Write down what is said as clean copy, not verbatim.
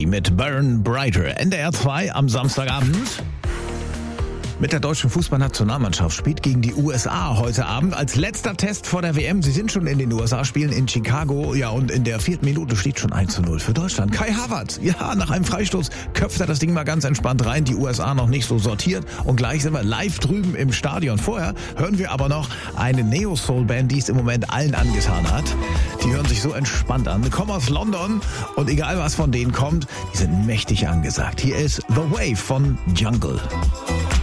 mit Burn Brighter. NDR 2 am Samstagabend. Mit der deutschen Fußballnationalmannschaft spielt gegen die USA heute Abend als letzter Test vor der WM. Sie sind schon in den USA, spielen in Chicago. Ja, und in der 4. Minute steht schon 1:0 für Deutschland. Kai Havertz, ja, nach einem Freistoß köpft er das Ding mal ganz entspannt rein. Die USA noch nicht so sortiert. Und gleich sind wir live drüben im Stadion. Vorher hören wir aber noch eine Neo-Soul-Band, die es im Moment allen angetan hat. Die hören sich so entspannt an. Die kommen aus London und egal was von denen kommt, die sind mächtig angesagt. Hier ist The Wave von Jungle.